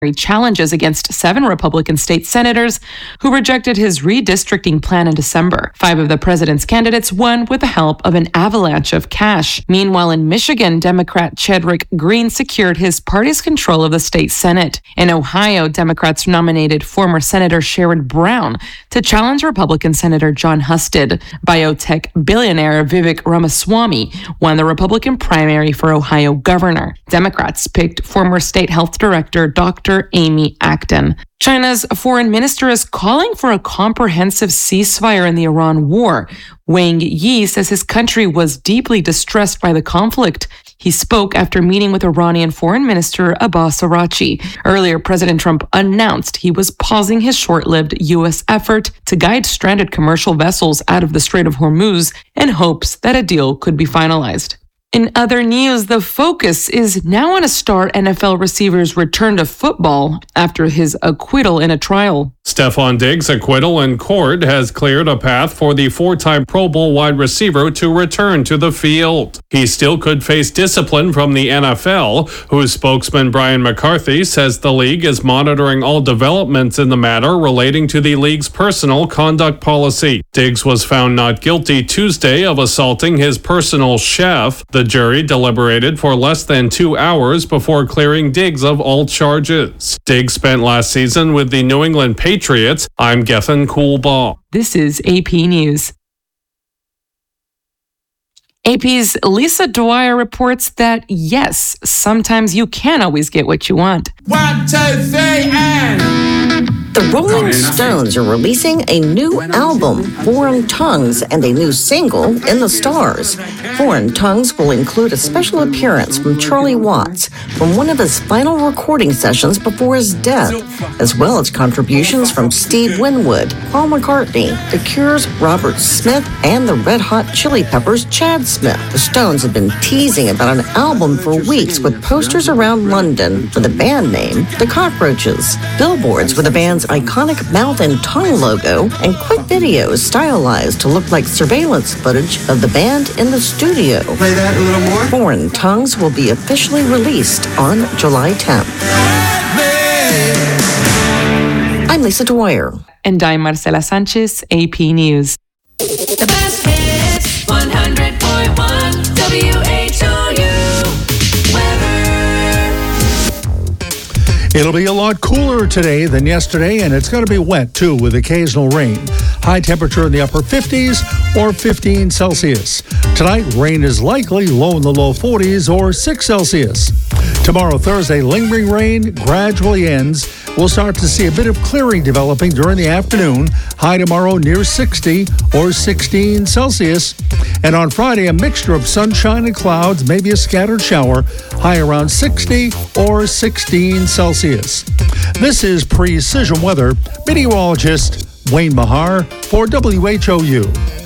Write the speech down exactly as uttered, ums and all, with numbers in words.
challenges against seven Republican state senators who rejected his redistricting plan in December. Five of the president's candidates won with the help of an avalanche of cash. Meanwhile, in Michigan, Democrat Chedrick Green secured his party's control of the state Senate. In Ohio, Democrats nominated former Senator Sherrod Brown to challenge Republican Senator John Husted. Biotech billionaire Vivek Ramaswamy won the Republican primary for Ohio governor. Democrats picked former state health director Doctor Amy Acton. China's foreign minister is calling for a comprehensive ceasefire in the Iran war. Wang Yi says his country was deeply distressed by the conflict. He spoke after meeting with Iranian Foreign Minister Abbas Araghchi. Earlier, President Trump announced he was pausing his short-lived U S effort to guide stranded commercial vessels out of the Strait of Hormuz in hopes that a deal could be finalized. In other news, the focus is now on a star N F L receiver's return to football after his acquittal in a trial. Stefon Diggs' acquittal in court has cleared a path for the four-time Pro Bowl wide receiver to return to the field. He still could face discipline from the N F L, whose spokesman Brian McCarthy says the league is monitoring all developments in the matter relating to the league's personal conduct policy. Diggs was found not guilty Tuesday of assaulting his personal chef. The jury deliberated for less than two hours before clearing Diggs of all charges. Diggs spent last season with the New England Patriots. I'm Gethin Coolbaugh. This is A P News. A P's Lisa Dwyer reports that, yes, sometimes you can't always get what you want. One, two, three, and... The Rolling Stones are releasing a new album, Foreign Tongues, and a new single, In the Stars. Foreign Tongues will include a special appearance from Charlie Watts from one of his final recording sessions before his death, as well as contributions from Steve Winwood, Paul McCartney, The Cure's Robert Smith, and the Red Hot Chili Peppers' Chad Smith. The Stones have been teasing about an album for weeks with posters around London for the band name, The Cockroaches, billboards with the band's iconic mouth and tongue logo, and quick videos stylized to look like surveillance footage of the band in the studio. Play that a little more. Foreign Tongues will be officially released on July tenth. I'm Lisa Dwyer. And I'm Marcela Sanchez, A P News. The best hits, one hundred point one W H O U weather. It'll be a lot cooler today than yesterday, and it's going to be wet, too, with occasional rain. High temperature in the upper fifties or fifteen Celsius. Tonight, rain is likely, low in the low forties or six Celsius. Tomorrow, Thursday, lingering rain gradually ends. We'll start to see a bit of clearing developing during the afternoon. High tomorrow near sixty or sixteen Celsius. And on Friday, a mixture of sunshine and clouds, maybe a scattered shower. High around sixty or sixteen Celsius. This is Precision Weather. Meteorologist Wayne Mahar for W H O U.